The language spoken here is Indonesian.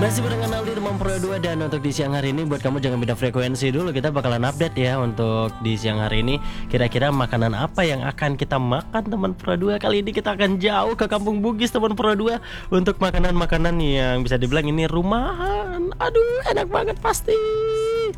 Masih barengan Aldi Demam Pro 2. Dan untuk di siang hari ini buat kamu jangan beda frekuensi dulu. Kita bakalan update ya untuk di siang hari ini. Kira-kira makanan apa yang akan kita makan teman Pro 2. Kali ini kita akan jauh ke Kampung Bugis teman Pro 2 untuk makanan-makanan yang bisa dibilang ini rumahan. Aduh enak banget pasti.